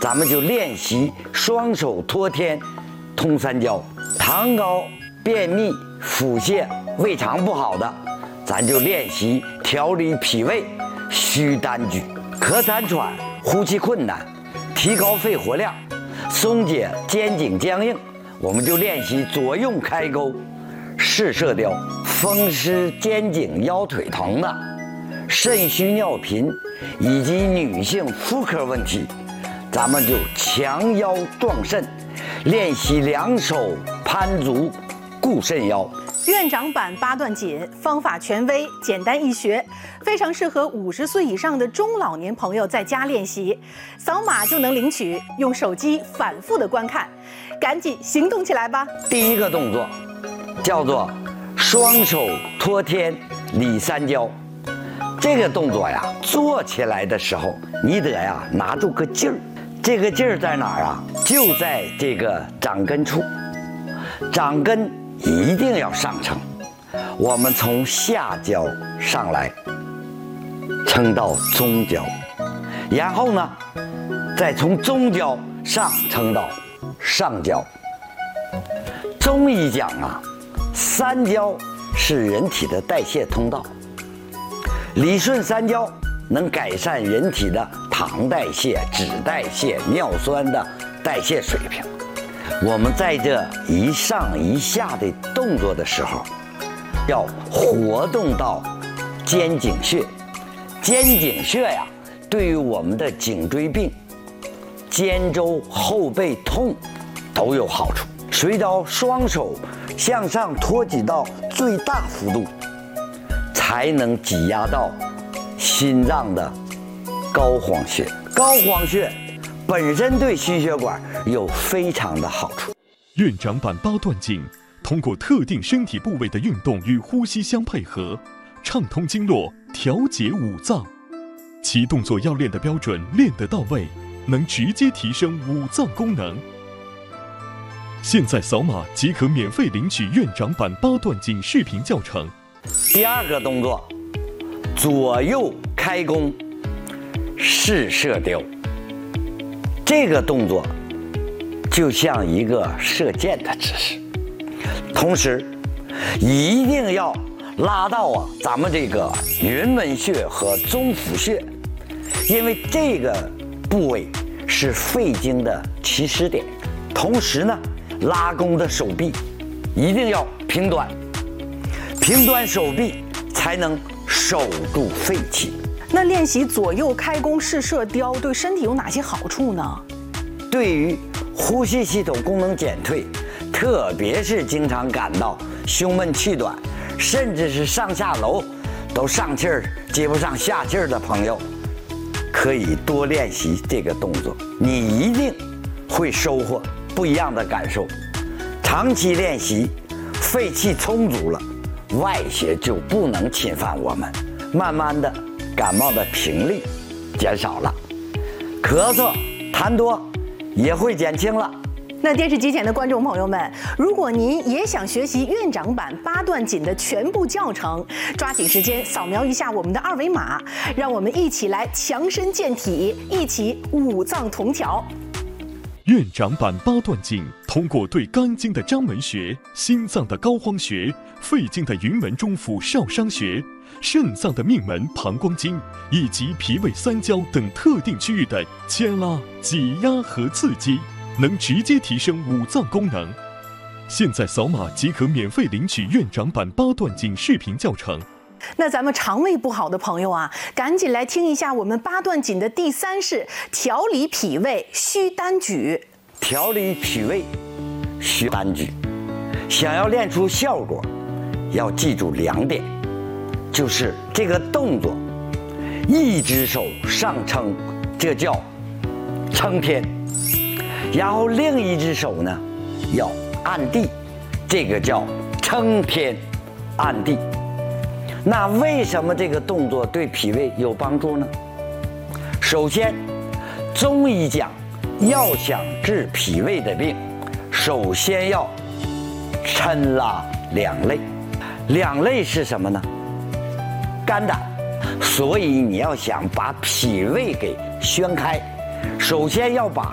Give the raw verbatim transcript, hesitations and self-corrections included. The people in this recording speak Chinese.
咱们就练习双手托天通三焦。糖高、便秘、腹泻、胃肠不好的，咱就练习调理脾胃虚丹举。咳痰喘、呼气困难，提高肺活量，松解肩颈僵硬，我们就练习左右开钩视射雕。风湿肩颈腰腿疼的，肾虚尿频以及女性妇科问题，咱们就强腰壮肾，练习两手攀足固肾腰。 院长版八段锦方法权威，简单易学，非常适合五十岁以上的中老年朋友在家练习，扫码就能领取，用手机反复的观看，赶紧行动起来吧！ 第一个动作叫做双手托天理三焦。这个动作呀，做起来的时候，你得呀拿住个劲儿。这个劲儿在哪儿啊？就在这个掌根处，掌根一定要上撑。我们从下焦上来，撑到中焦，然后呢，再从中焦上撑到上焦。中医讲啊，三焦是人体的代谢通道，理顺三焦能改善人体的糖代谢、脂代谢、尿酸的代谢水平。我们在这一上一下的动作的时候，要活动到肩颈穴。肩颈穴呀，对于我们的颈椎病、肩周后背痛都有好处。随着双手向上托举到最大幅度，才能挤压到心脏的膏肓穴。膏肓穴本身对心血管有非常的好处。 院长版八段锦通过特定身体部位的运动与呼吸相配合，畅通经络，调节五脏。其动作要练得标准，练得到位，能直接提升五脏功能。现在扫码即可免费领取院长版八段锦视频教程。 第二个动作，左右开弓视射雕。这个动作就像一个射箭的姿势，同时一定要拉到啊咱们这个云门穴和中府穴，因为这个部位是肺经的起始点。同时呢，拉弓的手臂一定要平端，平端手臂才能守住肺气。 那练习左右开弓视射雕对身体有哪些好处呢？ 对于呼吸系统功能减退，特别是经常感到胸闷气短，甚至是上下楼都上气儿接不上下气儿的朋友，可以多练习这个动作，你一定会收获不一样的感受。长期练习，肺气充足了，外邪就不能侵犯我们，慢慢的感冒的频率减少了，咳嗽痰多也会减轻了。 那电视机前的观众朋友们，如果您也想学习院长版八段锦的全部教程，抓紧时间扫描一下我们的二维码，让我们一起来强身健体，一起五脏同调。 院长版八段锦通过对肝经的章门穴、心脏的膏肓穴、肺经的云门中府少商穴、肾脏的命门膀胱经以及脾胃三焦等特定区域的牵拉、挤压和刺激，能直接提升五脏功能。现在扫码即可免费领取院长版八段锦视频教程。 那咱们肠胃不好的朋友啊，赶紧来听一下我们八段锦的第三式调理脾胃虚丹举。 调理脾胃虚丹举，想要练出效果，要记住两点，就是这个动作，一只手上撑，这叫撑天，然后另一只手呢要按地，这个叫撑天按地。那为什么这个动作对脾胃有帮助呢？首先，中医讲，要想治脾胃的病，首先要抻拉两肋。两肋是什么呢？肝胆。所以你要想把脾胃给宣开，首先要把